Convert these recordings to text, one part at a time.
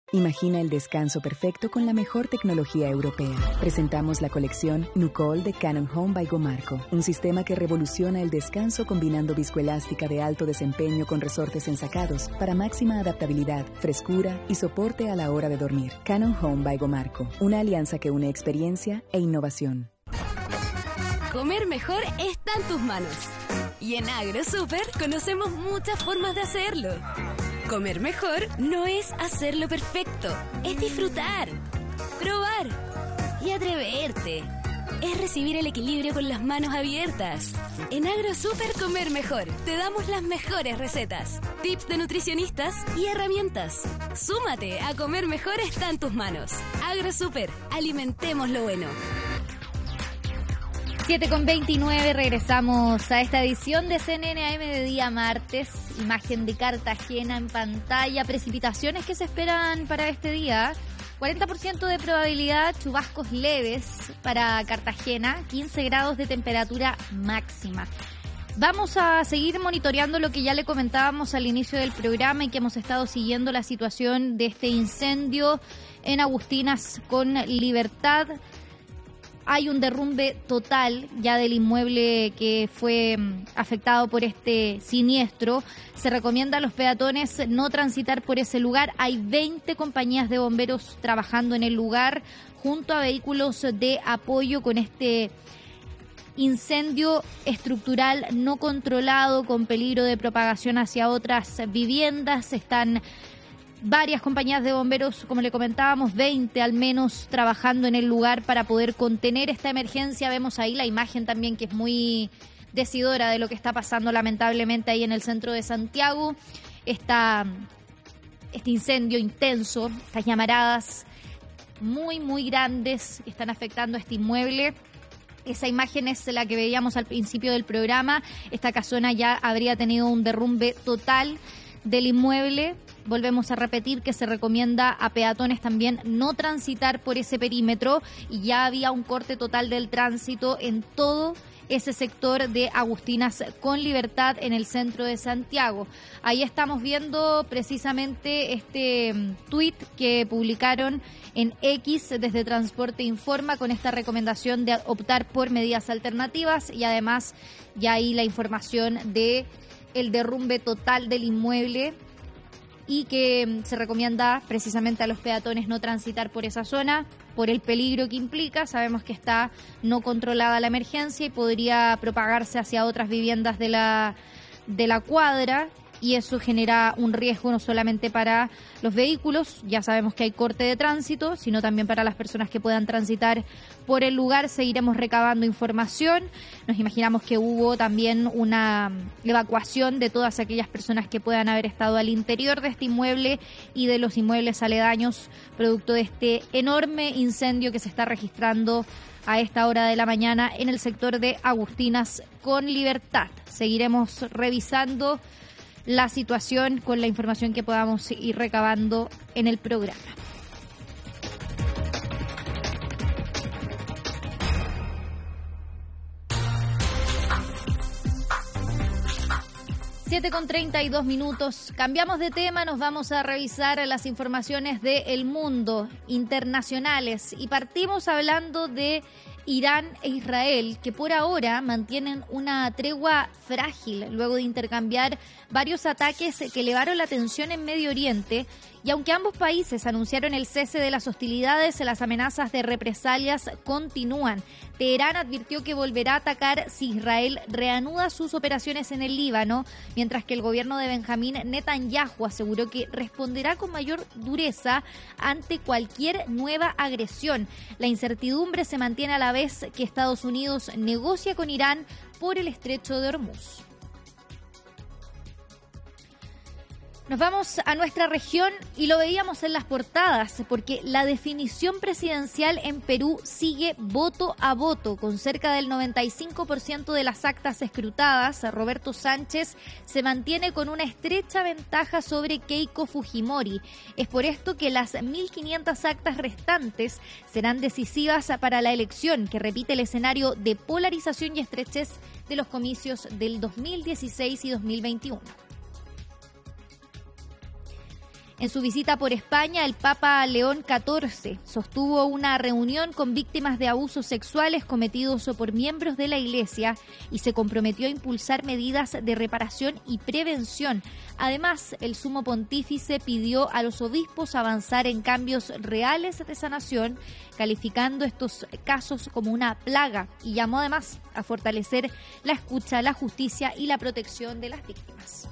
Imagina el descanso perfecto con la mejor tecnología europea. Presentamos la colección Nucol de Cannon Home by Gomarco, un sistema que revoluciona el descanso combinando viscoelástica de alto desempeño con resortes ensacados para máxima adaptabilidad, frescura y soporte a la hora de dormir. Cannon Home by Gomarco, una alianza que une experiencia e innovación. Comer mejor está en tus manos. Y en AgroSuper conocemos muchas formas de hacerlo. Comer mejor no es hacerlo perfecto, es disfrutar, probar y atreverte. Es recibir el equilibrio con las manos abiertas. En AgroSuper Comer Mejor te damos las mejores recetas, tips de nutricionistas y herramientas. Súmate a Comer Mejor está en tus manos. AgroSuper, alimentemos lo bueno. 7:29, regresamos a esta edición de CNN AM de día martes. Imagen de Cartagena en pantalla, precipitaciones que se esperan para este día. 40% de probabilidad, chubascos leves para Cartagena, 15 grados de temperatura máxima. Vamos a seguir monitoreando lo que ya le comentábamos al inicio del programa y que hemos estado siguiendo la situación de este incendio en Agustinas con Libertad. Hay un derrumbe total ya del inmueble que fue afectado por este siniestro. Se recomienda a los peatones no transitar por ese lugar. Hay 20 compañías de bomberos trabajando en el lugar junto a vehículos de apoyo con este incendio estructural no controlado con peligro de propagación hacia otras viviendas. Están varias compañías de bomberos, como le comentábamos, 20 al menos trabajando en el lugar para poder contener esta emergencia. Vemos ahí la imagen también que es muy decidora de lo que está pasando lamentablemente ahí en el centro de Santiago. Este incendio intenso, estas llamaradas muy grandes que están afectando a este inmueble. Esa imagen es la que veíamos al principio del programa. Esta casona ya habría tenido un derrumbe total del inmueble. Volvemos a repetir que se recomienda a peatones también no transitar por ese perímetro y ya había un corte total del tránsito en todo ese sector de Agustinas con Libertad en el centro de Santiago. Ahí estamos viendo precisamente este tuit que publicaron en X desde Transporte Informa con esta recomendación de optar por medidas alternativas y además ya ahí la información de el derrumbe total del inmueble y que se recomienda precisamente a los peatones no transitar por esa zona por el peligro que implica. Sabemos que está no controlada la emergencia y podría propagarse hacia otras viviendas de la cuadra y eso genera un riesgo no solamente para los vehículos, ya sabemos que hay corte de tránsito, sino también para las personas que puedan transitar por el lugar. Seguiremos recabando información. Nos imaginamos que hubo también una evacuación de todas aquellas personas que puedan haber estado al interior de este inmueble y de los inmuebles aledaños, producto de este enorme incendio que se está registrando a esta hora de la mañana en el sector de Agustinas con Libertad. Seguiremos revisando la situación con la información que podamos ir recabando en el programa. Con 32 minutos. Cambiamos de tema, nos vamos a revisar las informaciones del mundo internacionales y partimos hablando de Irán e Israel, que por ahora mantienen una tregua frágil luego de intercambiar varios ataques que elevaron la tensión en Medio Oriente. Y aunque ambos países anunciaron el cese de las hostilidades, las amenazas de represalias continúan. Teherán advirtió que volverá a atacar si Israel reanuda sus operaciones en el Líbano, mientras que el gobierno de Benjamín Netanyahu aseguró que responderá con mayor dureza ante cualquier nueva agresión. La incertidumbre se mantiene a la vez que Estados Unidos negocia con Irán por el estrecho de Hormuz. Nos vamos a nuestra región y lo veíamos en las portadas, porque la definición presidencial en Perú sigue voto a voto, con cerca del 95% de las actas escrutadas. Roberto Sánchez se mantiene con una estrecha ventaja sobre Keiko Fujimori. Es por esto que las 1.500 actas restantes serán decisivas para la elección, que repite el escenario de polarización y estrechez de los comicios del 2016 y 2021. En su visita por España, el Papa León XIV sostuvo una reunión con víctimas de abusos sexuales cometidos por miembros de la Iglesia y se comprometió a impulsar medidas de reparación y prevención. Además, el sumo pontífice pidió a los obispos avanzar en cambios reales de sanación, calificando estos casos como una plaga, y llamó además a fortalecer la escucha, la justicia y la protección de las víctimas.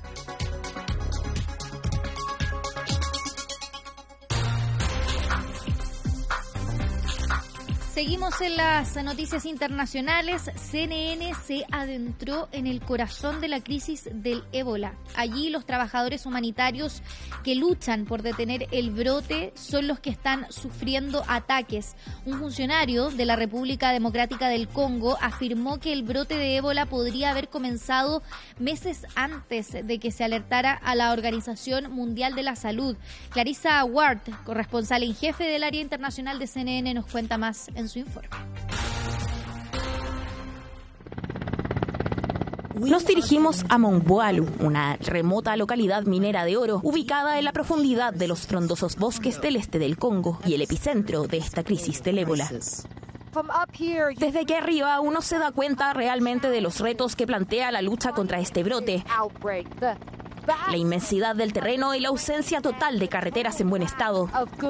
Seguimos en las noticias internacionales. CNN se adentró en el corazón de la crisis del ébola. Allí los trabajadores humanitarios que luchan por detener el brote son los que están sufriendo ataques. Un funcionario de la República Democrática del Congo afirmó que el brote de ébola podría haber comenzado meses antes de que se alertara a la Organización Mundial de la Salud. Clarissa Ward, corresponsal en jefe del área internacional de CNN, nos cuenta más en su informe. Nos dirigimos a Mongbualu, una remota localidad minera de oro ubicada en la profundidad de los frondosos bosques del este del Congo y el epicentro de esta crisis del ébola. Desde aquí arriba uno se da cuenta realmente de los retos que plantea la lucha contra este brote. La inmensidad del terreno y la ausencia total de carreteras en buen estado.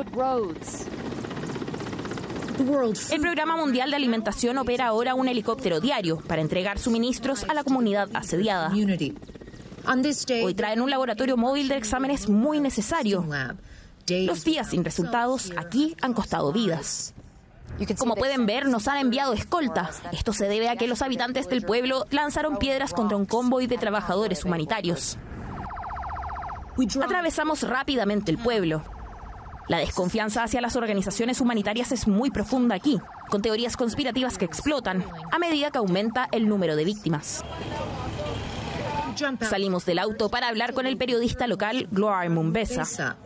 El Programa Mundial de Alimentación opera ahora un helicóptero diario para entregar suministros a la comunidad asediada. Hoy traen un laboratorio móvil de exámenes muy necesario. Los días sin resultados aquí han costado vidas. Como pueden ver, nos han enviado escolta. Esto se debe a que los habitantes del pueblo lanzaron piedras contra un convoy de trabajadores humanitarios. Atravesamos rápidamente el pueblo. La desconfianza hacia las organizaciones humanitarias es muy profunda aquí, con teorías conspirativas que explotan a medida que aumenta el número de víctimas. Salimos del auto para hablar con el periodista local Gloire Mumbesa.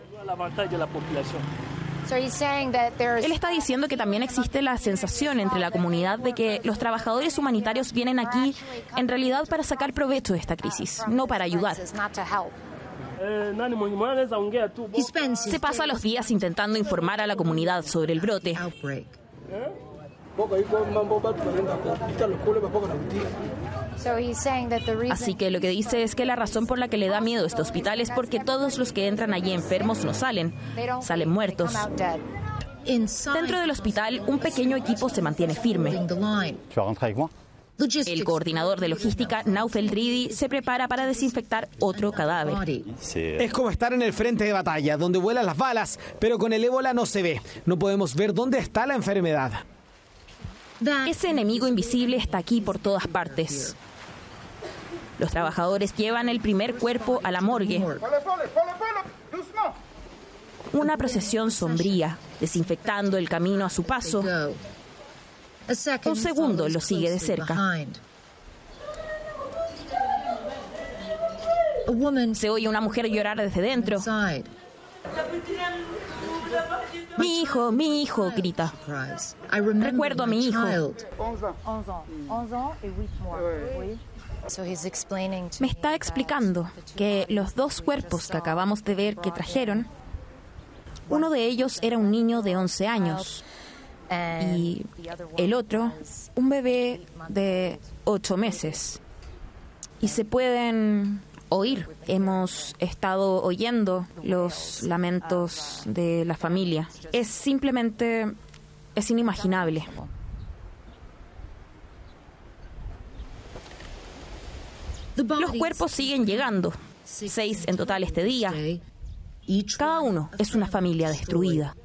Él está diciendo que también existe la sensación entre la comunidad de que los trabajadores humanitarios vienen aquí en realidad para sacar provecho de esta crisis, no para ayudar. Se pasa los días intentando informar a la comunidad sobre el brote. Así que lo que dice es que la razón por la que le da miedo este hospital es porque todos los que entran allí enfermos no salen muertos. Dentro del hospital, un pequeño equipo se mantiene firme. El coordinador de logística, Naufel Dridi, se prepara para desinfectar otro cadáver. Es como estar en el frente de batalla, donde vuelan las balas, pero con el ébola no se ve. No podemos ver dónde está la enfermedad. Ese enemigo invisible está aquí por todas partes. Los trabajadores llevan el primer cuerpo a la morgue. Una procesión sombría, desinfectando el camino a su paso. Un segundo lo sigue de cerca. Se oye una mujer llorar desde dentro. Mi hijo, grita. Recuerdo a mi hijo. Me está explicando que los dos cuerpos que acabamos de ver que trajeron, uno de ellos era un niño de 11 años. Y el otro, un bebé de 8 meses. Y se pueden oír. Hemos estado oyendo los lamentos de la familia. Es inimaginable. Los cuerpos siguen llegando. 6 en total este día. Cada uno es una familia destruida.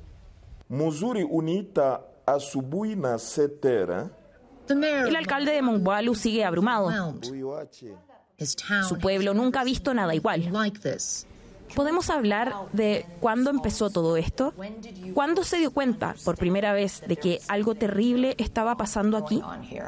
El alcalde de Mongbualu sigue abrumado. Su pueblo nunca ha visto nada igual. ¿Podemos hablar de cuándo empezó todo esto? ¿Cuándo se dio cuenta por primera vez de que algo terrible estaba pasando aquí?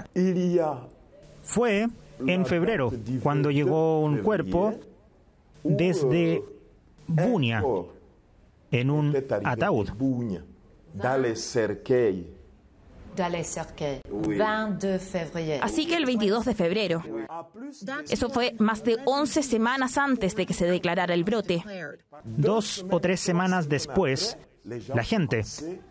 Fue en febrero, cuando llegó un cuerpo desde Bunia en un ataúd. Así que el 22 de febrero. Eso fue más de 11 semanas antes de que se declarara el brote. 2 o 3 semanas después, la gente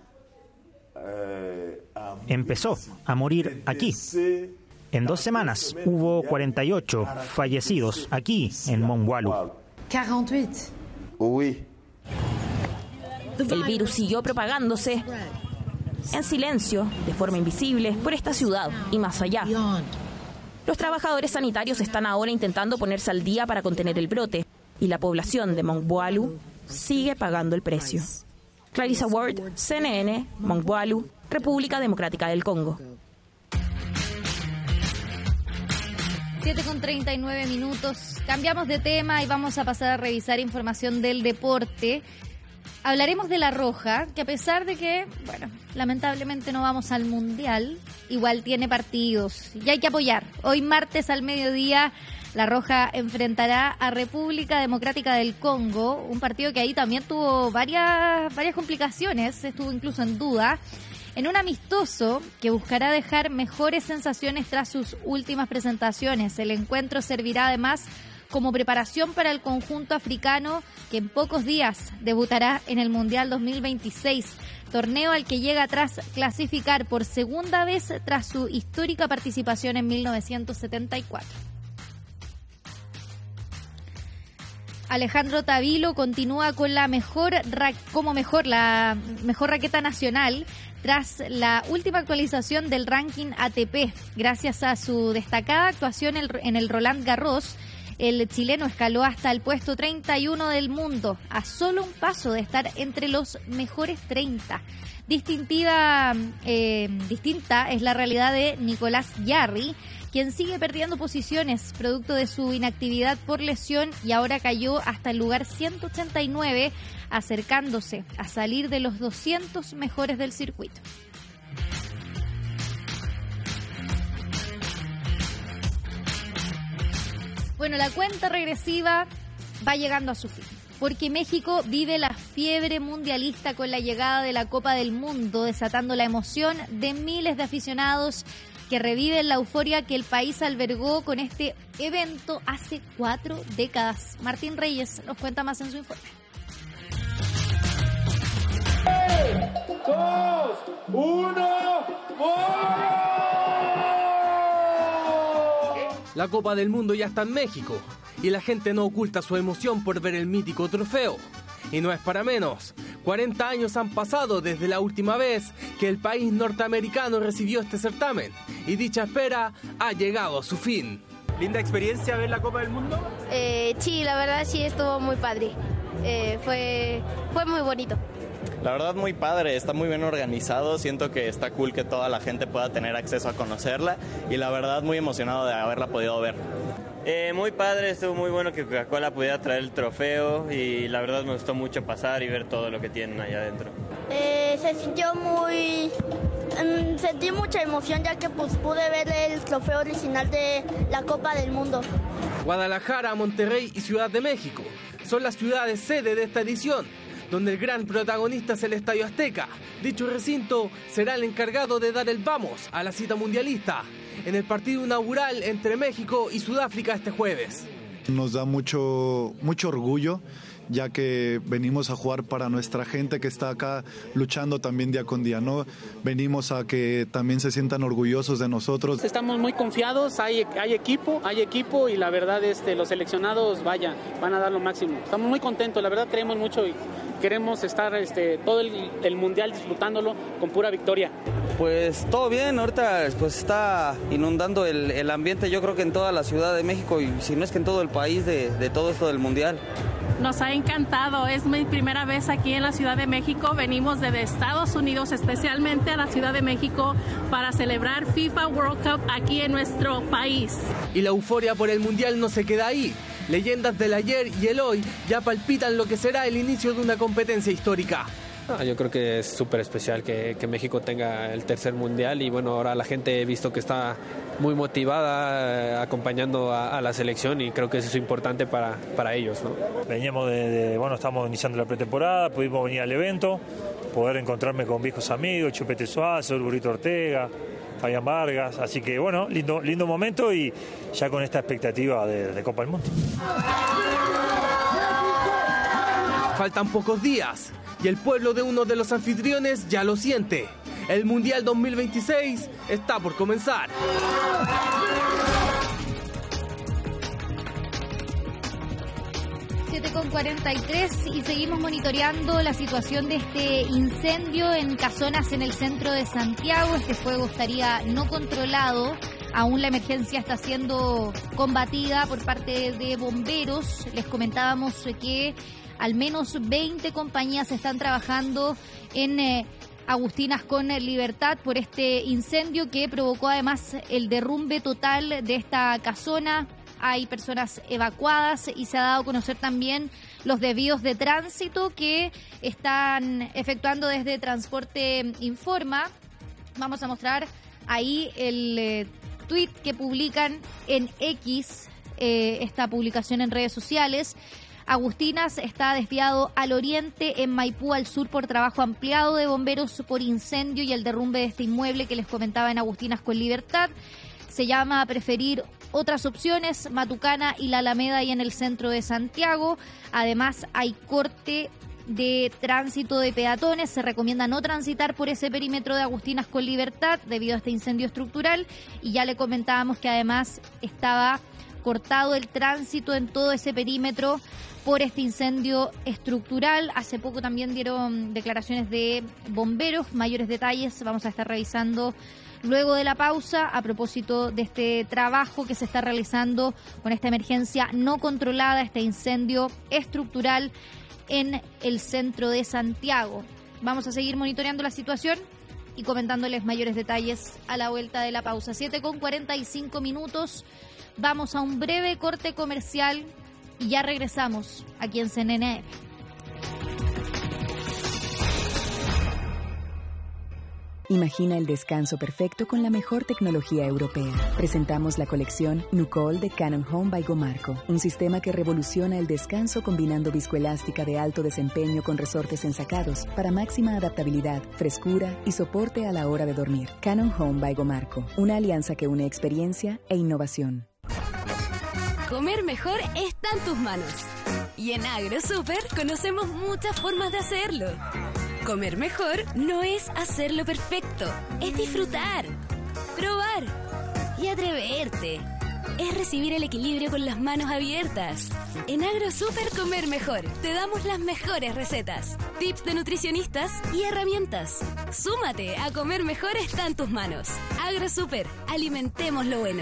empezó a morir aquí. En 2 semanas hubo 48 fallecidos aquí en Mongualu. 48. El virus siguió propagándose en silencio, de forma invisible, por esta ciudad y más allá. Los trabajadores sanitarios están ahora intentando ponerse al día para contener el brote y la población de Mongualu sigue pagando el precio. Clarissa Ward, CNN, Mongualu, República Democrática del Congo. 7:39. Cambiamos de tema y vamos a pasar a revisar información del deporte. Hablaremos de La Roja, que a pesar de que, bueno, lamentablemente no vamos al Mundial, igual tiene partidos y hay que apoyar. Hoy martes al mediodía, La Roja enfrentará a República Democrática del Congo, un partido que ahí también tuvo varias complicaciones, estuvo incluso en duda, en un amistoso que buscará dejar mejores sensaciones tras sus últimas presentaciones. El encuentro servirá además como preparación para el conjunto africano que en pocos días debutará en el Mundial 2026, torneo al que llega tras clasificar por segunda vez tras su histórica participación en 1974. Alejandro Tavilo continúa con la mejor raqueta nacional tras la última actualización del ranking ATP. Gracias a su destacada actuación en el Roland Garros, el chileno escaló hasta el puesto 31 del mundo, a solo un paso de estar entre los mejores 30. Distinta es la realidad de Nicolás Jarry, quien sigue perdiendo posiciones producto de su inactividad por lesión y ahora cayó hasta el lugar 189, acercándose a salir de los 200 mejores del circuito. Bueno, la cuenta regresiva va llegando a su fin, porque México vive la fiebre mundialista con la llegada de la Copa del Mundo, desatando la emoción de miles de aficionados que reviven la euforia que el país albergó con este evento hace 4 décadas. Martín Reyes nos cuenta más en su informe. 3, 2, 1, ¡gol! La Copa del Mundo ya está en México y la gente no oculta su emoción por ver el mítico trofeo. Y no es para menos. 40 años han pasado desde la última vez que el país norteamericano recibió este certamen y dicha espera ha llegado a su fin. ¿Linda experiencia ver la Copa del Mundo? Sí, la verdad sí estuvo muy padre. Fue muy bonito. La verdad muy padre, está muy bien organizado, siento que está cool que toda la gente pueda tener acceso a conocerla y la verdad muy emocionado de haberla podido ver. Muy padre, estuvo muy bueno que Coca-Cola pudiera traer el trofeo y la verdad me gustó mucho pasar y ver todo lo que tienen allá adentro. Se sintió sentí mucha emoción ya que pues pude ver el trofeo original de la Copa del Mundo. Guadalajara, Monterrey y Ciudad de México son las ciudades sede de esta edición, donde el gran protagonista es el Estadio Azteca. Dicho recinto será el encargado de dar el vamos a la cita mundialista en el partido inaugural entre México y Sudáfrica este jueves. Nos da mucho orgullo, ya que venimos a jugar para nuestra gente que está acá luchando también día con día, ¿no? Venimos a que también se sientan orgullosos de nosotros. Estamos muy confiados, hay equipo y la verdad los seleccionados van a dar lo máximo. Estamos muy contentos, la verdad creemos mucho y queremos estar todo el mundial disfrutándolo con pura victoria. Pues todo bien, ahorita pues está inundando el ambiente, yo creo que en toda la Ciudad de México y si no es que en todo el país de todo esto del mundial. Nos ha encantado, es mi primera vez aquí en la Ciudad de México, venimos desde Estados Unidos especialmente a la Ciudad de México para celebrar FIFA World Cup aquí en nuestro país. Y la euforia por el mundial no se queda ahí. Leyendas del ayer y el hoy ya palpitan lo que será el inicio de una competencia histórica. Yo creo que es súper especial que México tenga el tercer mundial y bueno, ahora la gente he visto que está muy motivada acompañando a la selección y creo que eso es importante para ellos, ¿no? Veníamos bueno, estamos iniciando la pretemporada, pudimos venir al evento, poder encontrarme con viejos amigos, Chupete Suazo, el Burrito Ortega, Fabián Vargas, así que bueno, lindo momento y ya con esta expectativa de Copa del Mundo. Faltan pocos días y el pueblo de uno de los anfitriones ya lo siente. El Mundial 2026 está por comenzar. 7:43 y seguimos monitoreando la situación de este incendio en Casonas, en el centro de Santiago. Este fuego estaría no controlado. Aún la emergencia está siendo combatida por parte de bomberos. Les comentábamos que al menos 20 compañías están trabajando en Agustinas con Libertad por este incendio que provocó además el derrumbe total de esta casona. Hay personas evacuadas y se ha dado a conocer también los desvíos de tránsito que están efectuando desde Transporte Informa. Vamos a mostrar ahí el tuit que publican en X, esta publicación en redes sociales. Agustinas está desviado al oriente, en Maipú al sur por trabajo ampliado de bomberos por incendio y el derrumbe de este inmueble que les comentaba en Agustinas con Libertad. Se llama a preferir otras opciones, Matucana y La Alameda y en el centro de Santiago. Además hay corte de tránsito de peatones. Se recomienda no transitar por ese perímetro de Agustinas con Libertad debido a este incendio estructural. Y ya le comentábamos que además estaba cortado el tránsito en todo ese perímetro por este incendio estructural. Hace poco también dieron declaraciones de bomberos. Mayores detalles vamos a estar revisando luego de la pausa a propósito de este trabajo que se está realizando con esta emergencia no controlada, este incendio estructural en el centro de Santiago. Vamos a seguir monitoreando la situación y comentándoles mayores detalles a la vuelta de la pausa. 7:45. Vamos a un breve corte comercial y ya regresamos aquí en CNN. Imagina el descanso perfecto con la mejor tecnología europea. Presentamos la colección Nucol de Canon Home by Gomarco, un sistema que revoluciona el descanso combinando viscoelástica de alto desempeño con resortes ensacados para máxima adaptabilidad, frescura y soporte a la hora de dormir. Canon Home by Gomarco, una alianza que une experiencia e innovación. Comer mejor está en tus manos. Y en AgroSuper conocemos muchas formas de hacerlo. Comer mejor no es hacerlo perfecto, es disfrutar, probar y atreverte. Es recibir el equilibrio con las manos abiertas. En AgroSuper Comer Mejor te damos las mejores recetas, tips de nutricionistas y herramientas. Súmate a Comer Mejor está en tus manos. AgroSuper, alimentemos lo bueno.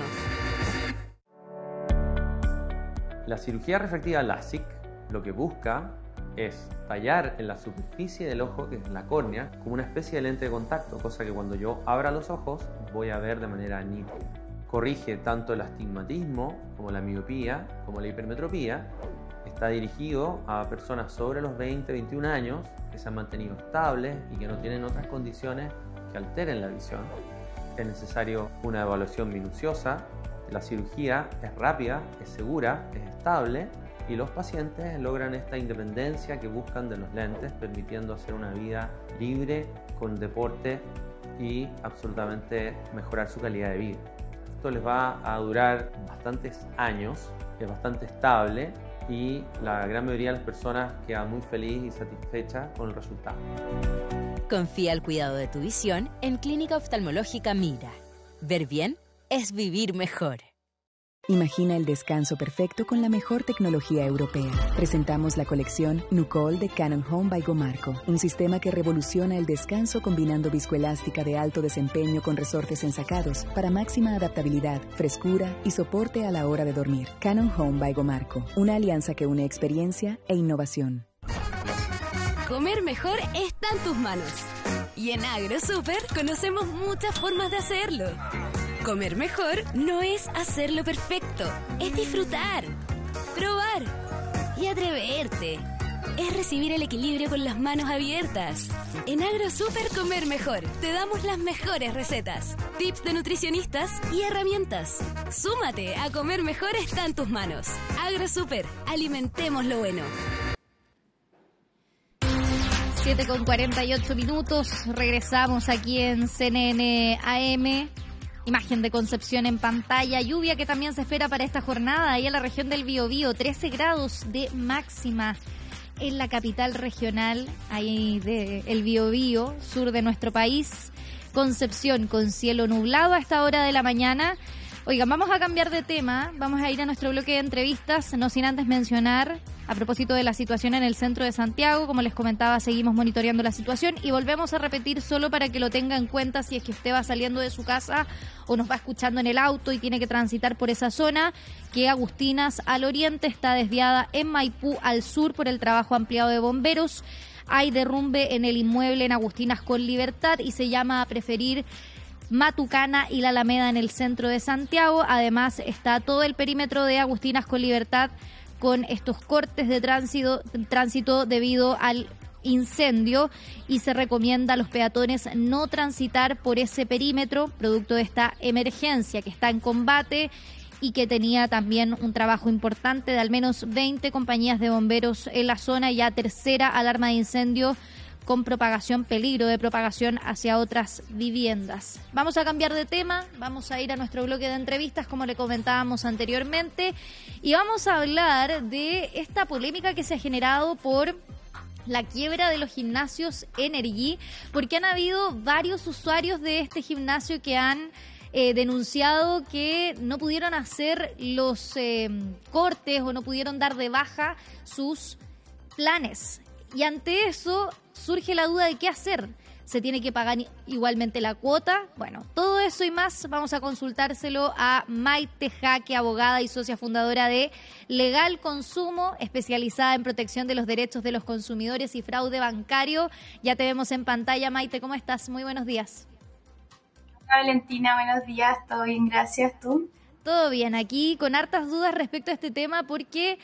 La cirugía refractiva LASIK lo que busca es tallar en la superficie del ojo, que es la córnea, como una especie de lente de contacto, cosa que cuando yo abra los ojos voy a ver de manera nítida. Corrige tanto el astigmatismo como la miopía, como la hipermetropía. Está dirigido a personas sobre los 20-21 años que se han mantenido estables y que no tienen otras condiciones que alteren la visión. Es necesario una evaluación minuciosa. La cirugía es rápida, es segura, es estable y los pacientes logran esta independencia que buscan de los lentes, permitiendo hacer una vida libre, con deporte y absolutamente mejorar su calidad de vida. Esto les va a durar bastantes años, es bastante estable y la gran mayoría de las personas queda muy feliz y satisfecha con el resultado. Confía el cuidado de tu visión en Clínica Oftalmológica Mira. Ver bien es vivir mejor. Imagina el descanso perfecto con la mejor tecnología europea. Presentamos la colección Nucol de Canon Home by Gomarco, un sistema que revoluciona el descanso combinando viscoelástica de alto desempeño con resortes ensacados para máxima adaptabilidad, frescura y soporte a la hora de dormir. Canon Home by Gomarco, una alianza que une experiencia e innovación. Comer mejor está en tus manos. Y en AgroSuper conocemos muchas formas de hacerlo. Comer mejor no es hacerlo perfecto, es disfrutar, probar y atreverte. es recibir el equilibrio con las manos abiertas. En AgroSuper Comer Mejor te damos las mejores recetas, tips de nutricionistas y herramientas. Súmate a Comer Mejor está en tus manos. AgroSuper, alimentemos lo bueno. 7:48, regresamos aquí en CNN AM. Imagen de Concepción en pantalla, lluvia que también se espera para esta jornada ahí en la región del Biobío, 13 grados de máxima en la capital regional, ahí del Biobío, sur de nuestro país. Concepción con cielo nublado a esta hora de la mañana. Oigan, vamos a cambiar de tema, vamos a ir a nuestro bloque de entrevistas, no sin antes mencionar, a propósito de la situación en el centro de Santiago, como les comentaba, seguimos monitoreando la situación y volvemos a repetir solo para que lo tenga en cuenta si es que usted va saliendo de su casa o nos va escuchando en el auto y tiene que transitar por esa zona, que Agustinas al oriente está desviada en Maipú al sur por el trabajo ampliado de bomberos. Hay derrumbe en el inmueble en Agustinas con Libertad y se llama a preferir Matucana y la Alameda en el centro de Santiago. Además está todo el perímetro de Agustinas con Libertad con estos cortes de tránsito debido al incendio y se recomienda a los peatones no transitar por ese perímetro producto de esta emergencia que está en combate y que tenía también un trabajo importante de al menos 20 compañías de bomberos en la zona, ya tercera alarma de incendio con peligro de propagación hacia otras viviendas. Vamos a cambiar de tema, vamos a ir a nuestro bloque de entrevistas, como le comentábamos anteriormente, y vamos a hablar de esta polémica que se ha generado por la quiebra de los gimnasios Energy, porque han habido varios usuarios de este gimnasio que han denunciado que no pudieron hacer los cortes o no pudieron dar de baja sus planes. Y ante eso surge la duda de qué hacer. ¿Se tiene que pagar igualmente la cuota? Bueno, todo eso y más vamos a consultárselo a Maite Jaque, abogada y socia fundadora de Legal Consumo, especializada en protección de los derechos de los consumidores y fraude bancario. Ya te vemos en pantalla, Maite, ¿cómo estás? Muy buenos días. Hola Valentina, buenos días, todo bien, gracias, ¿tú? Todo bien, aquí con hartas dudas respecto a este tema porque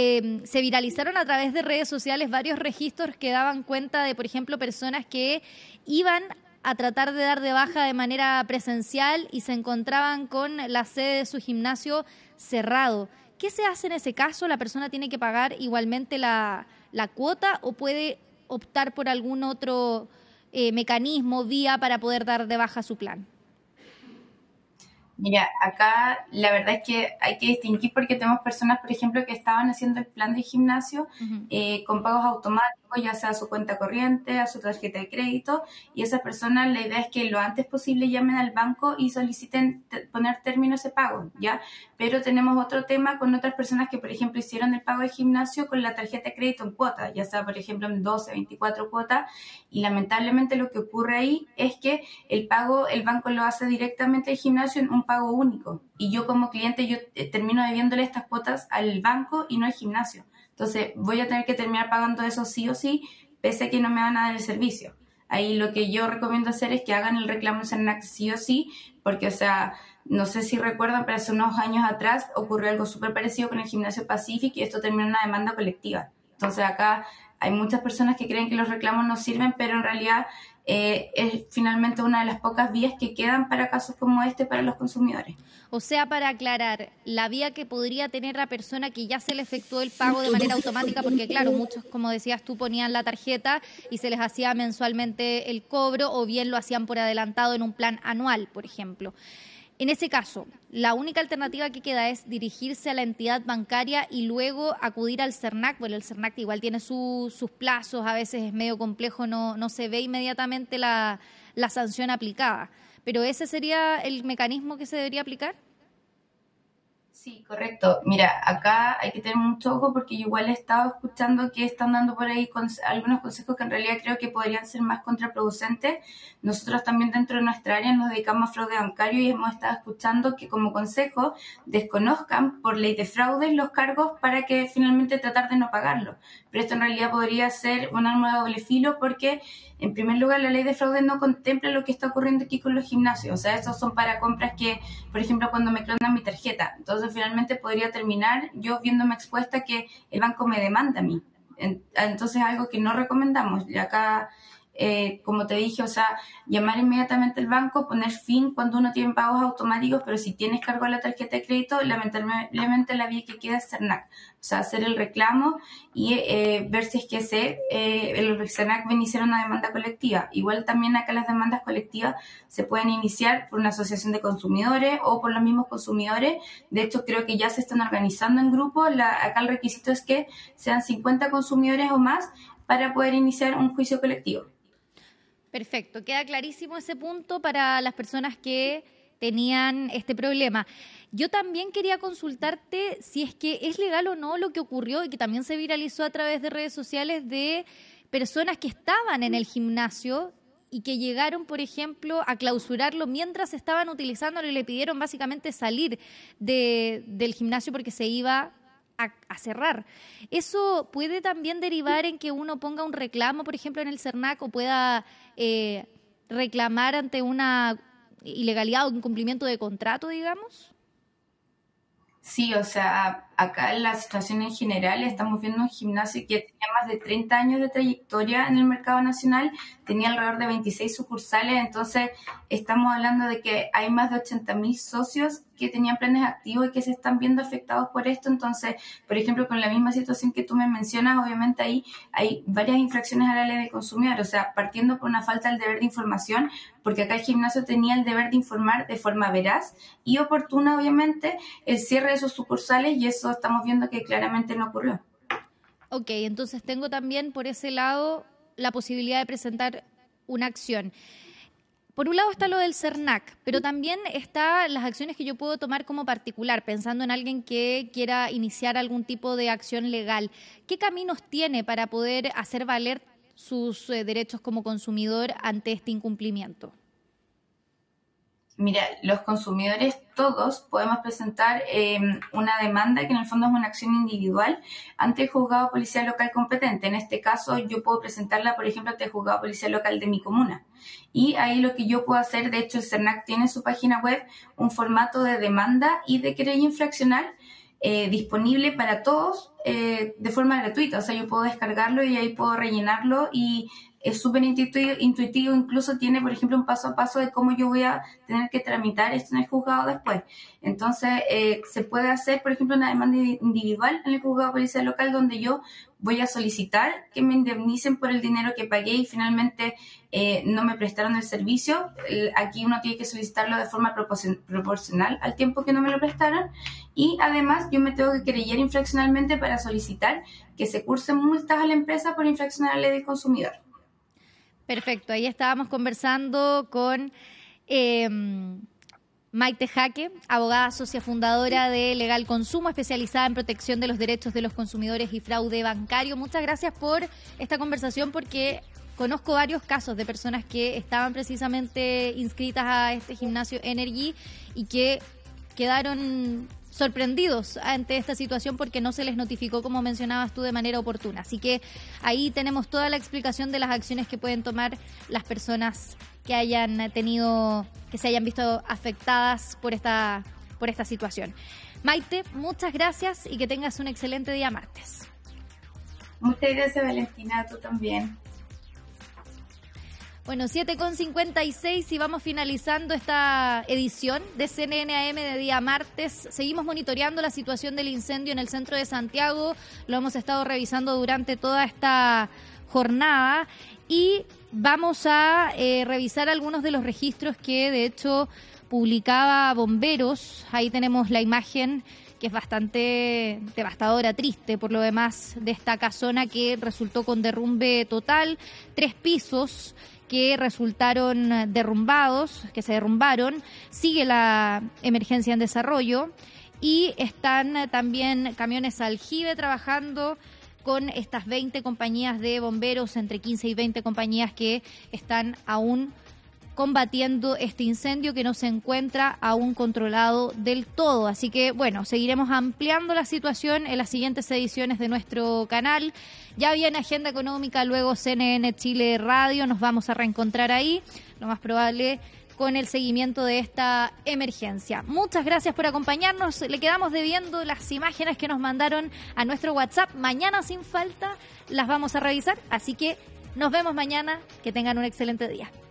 se viralizaron a través de redes sociales varios registros que daban cuenta de, por ejemplo, personas que iban a tratar de dar de baja de manera presencial y se encontraban con la sede de su gimnasio cerrado. ¿Qué se hace en ese caso? ¿La persona tiene que pagar igualmente la cuota o puede optar por algún otro mecanismo, vía para poder dar de baja su plan? Mira, acá la verdad es que hay que distinguir porque tenemos personas, por ejemplo, que estaban haciendo el plan de gimnasio con pagos automáticos, ya sea a su cuenta corriente, a su tarjeta de crédito, y esas personas la idea es que lo antes posible llamen al banco y soliciten poner término a ese pago, ¿ya? Pero tenemos otro tema con otras personas que, por ejemplo, hicieron el pago de gimnasio con la tarjeta de crédito en cuotas, ya sea, por ejemplo, en 12, 24 cuotas, y lamentablemente lo que ocurre ahí es que el banco lo hace directamente al gimnasio en un pago único, y yo como cliente termino debiéndole estas cuotas al banco y no al gimnasio. Entonces voy a tener que terminar pagando eso sí o sí, pese a que no me van a dar el servicio. Ahí lo que yo recomiendo hacer es que hagan el reclamo en CERNAC sí o sí, porque, o sea, no sé si recuerdan, pero hace unos años atrás ocurrió algo súper parecido con el Gimnasio Pacific y esto terminó en una demanda colectiva. Entonces acá hay muchas personas que creen que los reclamos no sirven, pero en realidad es finalmente una de las pocas vías que quedan para casos como este para los consumidores. O sea, para aclarar, la vía que podría tener la persona que ya se le efectuó el pago de manera automática, porque claro, muchos, como decías tú, ponían la tarjeta y se les hacía mensualmente el cobro o bien lo hacían por adelantado en un plan anual, por ejemplo. En ese caso, la única alternativa que queda es dirigirse a la entidad bancaria y luego acudir al CERNAC. Bueno, el CERNAC igual tiene sus plazos, a veces es medio complejo, no se ve inmediatamente la sanción aplicada. ¿Pero ese sería el mecanismo que se debería aplicar? Sí, correcto. Mira, acá hay que tener mucho ojo porque yo igual he estado escuchando que están dando por ahí algunos consejos que en realidad creo que podrían ser más contraproducentes. Nosotros también dentro de nuestra área nos dedicamos a fraude bancario y hemos estado escuchando que como consejo desconozcan por ley de fraudes los cargos para que finalmente tratar de no pagarlo. Pero esto en realidad podría ser un arma de doble filo porque en primer lugar la ley de fraude no contempla lo que está ocurriendo aquí con los gimnasios. O sea, esos son para compras que, por ejemplo, cuando me clonan mi tarjeta. Entonces finalmente podría terminar yo viéndome expuesta que el banco me demanda a mí. Entonces algo que no recomendamos. Y acá, como te dije, o sea, llamar inmediatamente al banco, poner fin cuando uno tiene pagos automáticos, pero si tienes cargo a la tarjeta de crédito, lamentablemente la vía que queda es CERNAC. O sea, hacer el reclamo y ver si es que el CERNAC va a iniciar una demanda colectiva. Igual también acá las demandas colectivas se pueden iniciar por una asociación de consumidores o por los mismos consumidores. De hecho, creo que ya se están organizando en grupos. Acá el requisito es que sean 50 consumidores o más para poder iniciar un juicio colectivo. Perfecto, queda clarísimo ese punto para las personas que tenían este problema. Yo también quería consultarte si es que es legal o no lo que ocurrió y que también se viralizó a través de redes sociales de personas que estaban en el gimnasio y que llegaron, por ejemplo, a clausurarlo mientras estaban utilizándolo y le pidieron básicamente salir del gimnasio porque se iba a cerrar. ¿Eso puede también derivar en que uno ponga un reclamo, por ejemplo, en el CERNAC o pueda reclamar ante una ilegalidad o incumplimiento de contrato, digamos? Sí, o sea, acá en la situación en general estamos viendo un gimnasio que tenía más de 30 años de trayectoria en el mercado nacional, tenía alrededor de 26 sucursales, entonces estamos hablando de que hay más de 80.000 socios que tenían planes activos y que se están viendo afectados por esto. Entonces, por ejemplo, con la misma situación que tú me mencionas, obviamente ahí hay varias infracciones a la ley del consumidor, o sea, partiendo por una falta del deber de información, porque acá el gimnasio tenía el deber de informar de forma veraz y oportuna, obviamente, el cierre de sus sucursales, y eso estamos viendo que claramente no ocurrió. Ok, entonces tengo también por ese lado la posibilidad de presentar una acción. Por un lado está lo del CERNAC, pero también están las acciones que yo puedo tomar como particular, pensando en alguien que quiera iniciar algún tipo de acción legal. ¿Qué caminos tiene para poder hacer valer sus derechos como consumidor ante este incumplimiento? Mira, los consumidores todos podemos presentar una demanda que en el fondo es una acción individual ante el juzgado policial local competente. En este caso yo puedo presentarla, por ejemplo, ante el juzgado policial local de mi comuna. Y ahí lo que yo puedo hacer, de hecho el CERNAC tiene en su página web un formato de demanda y de querella infraccional disponible para todos de forma gratuita. O sea, yo puedo descargarlo y ahí puedo rellenarlo y es súper intuitivo, incluso tiene, por ejemplo, un paso a paso de cómo yo voy a tener que tramitar esto en el juzgado después. Entonces, se puede hacer, por ejemplo, una demanda individual en el juzgado policial local donde yo voy a solicitar que me indemnicen por el dinero que pagué y finalmente no me prestaron el servicio. Aquí uno tiene que solicitarlo de forma proporcional al tiempo que no me lo prestaron, y además yo me tengo que querellar infraccionalmente para solicitar que se cursen multas a la empresa por infraccionar la ley del consumidor. Perfecto, ahí estábamos conversando con Maite Jaque, abogada socia fundadora de Legal Consumo, especializada en protección de los derechos de los consumidores y fraude bancario. Muchas gracias por esta conversación, porque conozco varios casos de personas que estaban precisamente inscritas a este gimnasio Energy y que quedaron sorprendidos ante esta situación porque no se les notificó, como mencionabas tú, de manera oportuna. Así que ahí tenemos toda la explicación de las acciones que pueden tomar las personas que se hayan visto afectadas por esta situación. Maite, muchas gracias y que tengas un excelente día martes. Muchas gracias, Valentina, tú también. Bueno, 7:56 y vamos finalizando esta edición de CNN AM de día martes. Seguimos monitoreando la situación del incendio en el centro de Santiago. Lo hemos estado revisando durante toda esta jornada y vamos a revisar algunos de los registros que de hecho publicaba Bomberos. Ahí tenemos la imagen que es bastante devastadora, triste por lo demás, de esta casona que resultó con derrumbe total, 3 pisos que resultaron derrumbados, que se derrumbaron. Sigue la emergencia en desarrollo y están también camiones Aljibe trabajando con estas 20 compañías de bomberos, entre 15 y 20 compañías que están aún combatiendo este incendio que no se encuentra aún controlado del todo. Así que, bueno, seguiremos ampliando la situación en las siguientes ediciones de nuestro canal. Ya viene Agenda Económica, luego CNN Chile Radio, nos vamos a reencontrar ahí, lo más probable con el seguimiento de esta emergencia. Muchas gracias por acompañarnos. Le quedamos debiendo las imágenes que nos mandaron a nuestro WhatsApp. Mañana sin falta las vamos a revisar, así que nos vemos mañana. Que tengan un excelente día.